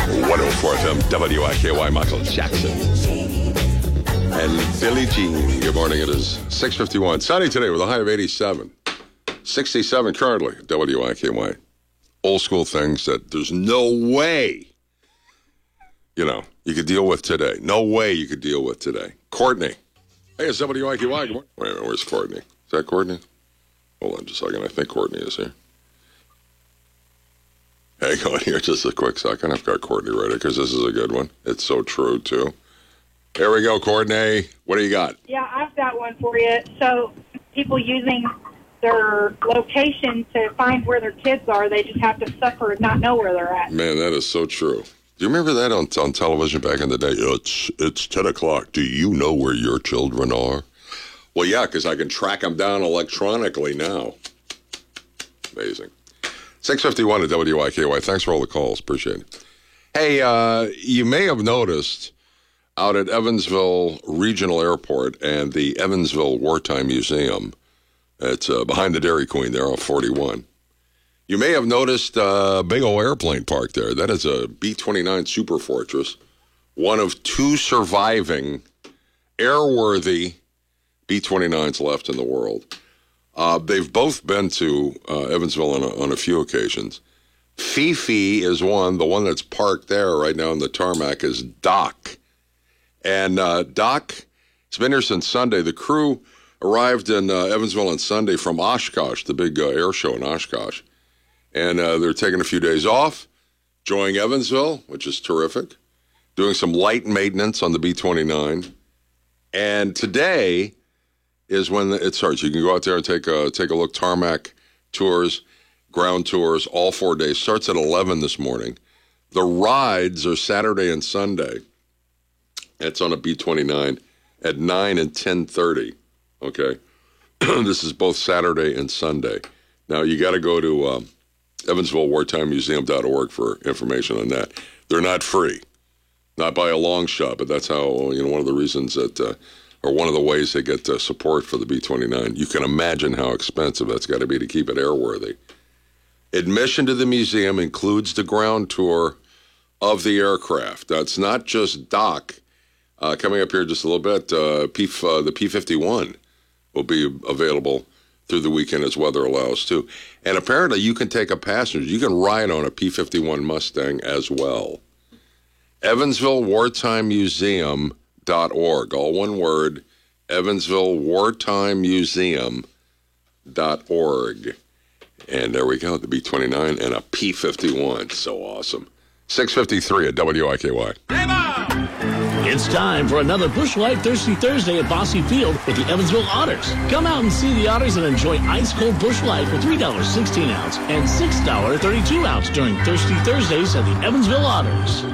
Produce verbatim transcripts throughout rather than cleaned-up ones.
one oh four F M, W I K Y, Michael Jackson. And Billie Jean. Good morning. It is six fifty-one. Sunny today with a high of eighty-seven. sixty-seven currently, W I K Y. Old school things that there's no way, you know, you could deal with today. No way you could deal with today. Courtney. Hey, it's W I K Y. Good morning. Wait a minute, where's Courtney? Is that Courtney? Hold on just a second. I think Courtney is here. Hang on here just a quick second. I've got Courtney ready because this is a good one. It's so true, too. Here we go, Courtney. What do you got? Yeah, I've got one for you. So people using their location to find where their kids are, they just have to suffer and not know where they're at. Man, that is so true. Do you remember that on, on television back in the day? It's, it's ten o'clock. Do you know where your children are? Well, yeah, because I can track them down electronically now. Amazing. six fifty-one at W I K Y. Thanks for all the calls. Appreciate it. Hey, uh, you may have noticed out at Evansville Regional Airport and the Evansville Wartime Museum, it's uh, behind the Dairy Queen there on forty-one. You may have noticed a big old airplane parked there. That is a B twenty-nine Super Fortress, one of two surviving airworthy B twenty-nines left in the world. Uh, they've both been to uh, Evansville on a, on a few occasions. Fifi is one. The one that's parked there right now on the tarmac is Doc. And uh, Doc has been here since Sunday. The crew arrived in uh, Evansville on Sunday from Oshkosh, the big uh, air show in Oshkosh. And uh, they're taking a few days off, enjoying Evansville, which is terrific, doing some light maintenance on the B twenty-nine. And today is when it starts. You can go out there and take a take a look. Tarmac tours, ground tours, all four days. Starts at eleven this morning. The rides are Saturday and Sunday. It's on a B twenty-nine at nine and ten thirty. Okay, this is both Saturday and Sunday. Now you got to go to um, Evansville Wartime Museum dot org for information on that. They're not free, not by a long shot, but that's how, you know, one of the reasons that. Uh, or one of the ways they get uh, support for the B twenty-nine. You can imagine how expensive that's got to be to keep it airworthy. Admission to the museum includes the ground tour of the aircraft. That's not just Doc. Uh, coming up here just a little bit, uh, P, uh, the P fifty-one will be available through the weekend as weather allows, too. And apparently you can take a passenger. You can ride on a P fifty-one Mustang as well. Evansville Wartime Museum dot org, all one word, Evansville Wartime Museum dot org. And there we go, the B twenty-nine and a P fifty-one. So awesome. six fifty-three at W I K Y. It's time for another Busch Light Thirsty Thursday at Bosse Field with the Evansville Otters. Come out and see the Otters and enjoy ice-cold Busch Light for three dollars and sixteen cents and six dollars and thirty-two cents during Thirsty Thursdays at the Evansville Otters.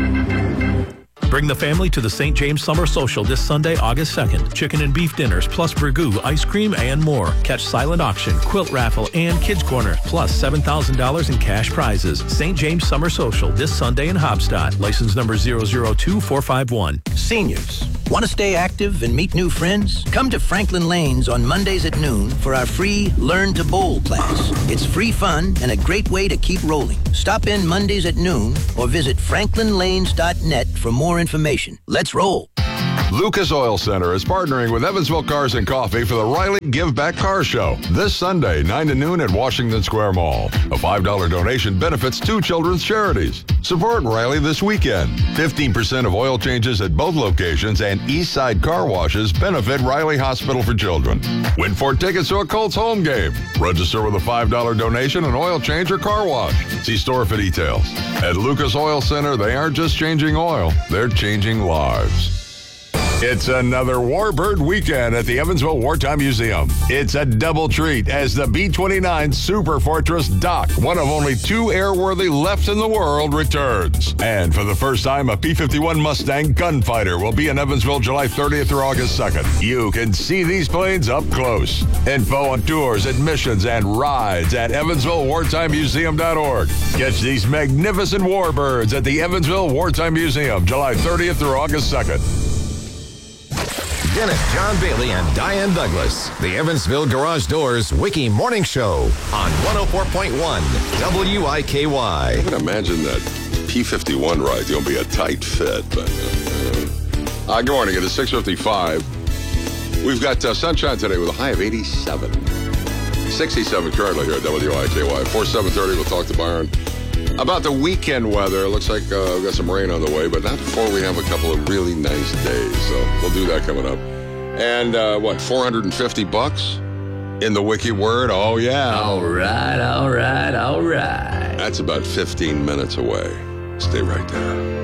Bring the family to the Saint James Summer Social this Sunday, August second. Chicken and beef dinners, plus burgoo, ice cream, and more. Catch silent auction, quilt raffle, and kids corner, plus seven thousand dollars in cash prizes. Saint James Summer Social this Sunday in Hobstadt. License number zero zero two four five one. Seniors, want to stay active and meet new friends? Come to Franklin Lanes on Mondays at noon for our free Learn to Bowl class. It's free fun and a great way to keep rolling. Stop in Mondays at noon or visit franklin lanes dot net for more information. Let's roll. Lucas Oil Center is partnering with Evansville Cars and Coffee for the Riley Give Back Car Show this Sunday, nine to noon at Washington Square Mall. A five dollars donation benefits two children's charities. Support Riley this weekend. fifteen percent of oil changes at both locations and Eastside car washes benefit Riley Hospital for Children. Win four tickets to a Colts home game. Register with a five dollars donation, an oil change, or car wash. See store for details. At Lucas Oil Center, they aren't just changing oil, they're changing lives. It's another Warbird weekend at the Evansville Wartime Museum. It's a double treat as the B twenty-nine Super Fortress Doc, one of only two airworthy left in the world, returns. And for the first time, a P fifty-one Mustang Gunfighter will be in Evansville July thirtieth through August second. You can see these planes up close. Info on tours, admissions, and rides at Evansville Wartime Museum dot org. Catch these magnificent Warbirds at the Evansville Wartime Museum July thirtieth through August second. Dennis, John Bailey, and Diane Douglas. The Evansville Garage Doors Wiki Morning Show on one oh four point one W I K Y. I can imagine that P fifty-one ride. You'll be a tight fit. But uh, uh, good morning. It is six fifty-five. We've got uh, sunshine today with a high of eighty-seven. sixty-seven currently here at W I K Y. four seven thirty, we'll talk to Byron about the weekend weather. It looks like uh, we've got some rain on the way, but not before we have a couple of really nice days. So we'll do that coming up. And uh, what, four hundred fifty bucks in the wiki word? Oh, yeah. All right, all right, all right. That's about fifteen minutes away. Stay right there.